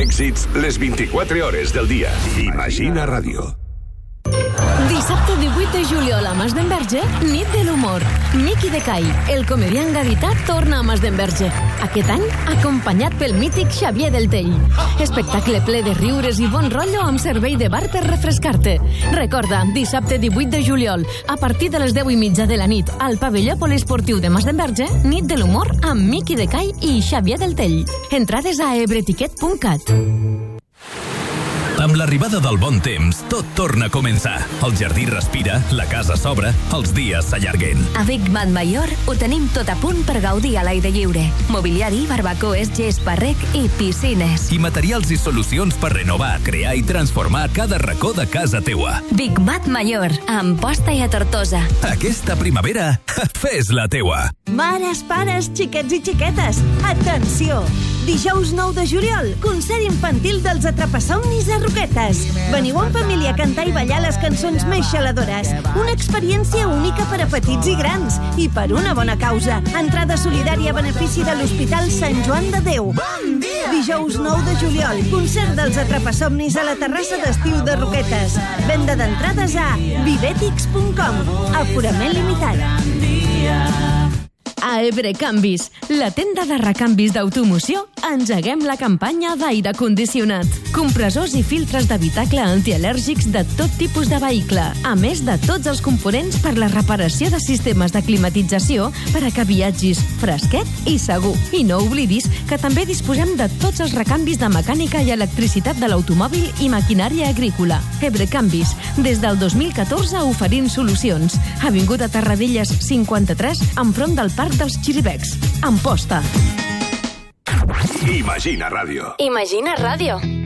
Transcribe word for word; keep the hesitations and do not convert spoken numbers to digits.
èxits les vint-i-quatre hores del dia. Imagina Ràdio. Dissabte divuit de juliol a Masdenverge, nit de l'humor. Miqui de Cai, el comediant gadità, torna a Masdenverge. Aquest any, acompanyat pel mític Xavier del Tell. Espectacle ple de riures i bon rotllo amb servei de bar per refrescar-te. Recorda, dissabte divuit de juliol, a partir de les deu i mitja de la nit, al pavelló poliesportiu de Masdenverge, nit de l'humor amb Miqui de Cai i Xavier del Tell. Entrades a ebretiquet punt cat. Amb l'arribada del bon temps, tot torna a començar. El jardí respira, la casa s'obre, els dies s'allarguen. A Big Mat Mayor ho tenim tot a punt per gaudir a l'aire lliure. Mobiliari, barbacoes, gespa, rec i piscines. I materials i solucions per renovar, crear i transformar cada racó de casa teua. Big Mat Mayor, a Amposta i a Tortosa. Aquesta primavera, fes la teua. Mares, pares, xiquets i xiquetes, atenció! Dijous nou de juliol, concert infantil dels Atrapasomnis a Roquetes. Veniu en família a cantar i ballar les cançons més xaladores. Una experiència única per a petits i grans. I per una bona causa. Entrada solidària a benefici de l'Hospital Sant Joan de Déu. Bon dia! Dijous nou de juliol, concert dels Atrapasomnis a la terrassa d'estiu de Roquetes. Venda d'entrades a vivetix punt com. Aforament limitat. A Ebrecanvis, la tenda de recanvis d'automoció, engeguem la campanya d'aire condicionat. Compressors i filtres d'habitacle antialèrgics de tot tipus de vehicle, a més de tots els components per la reparació de sistemes de climatització per a que viatgis fresquet i segur. I no oblidis que també disposem de tots els recanvis de mecànica i electricitat de l'automòbil i maquinària agrícola. Ebrecanvis, des del dos mil catorze oferint solucions. Avinguda Terradellas cinquanta-tres, enfront del Parc dels Xiribecs. Amposta. Imagina Ràdio. Imagina Ràdio.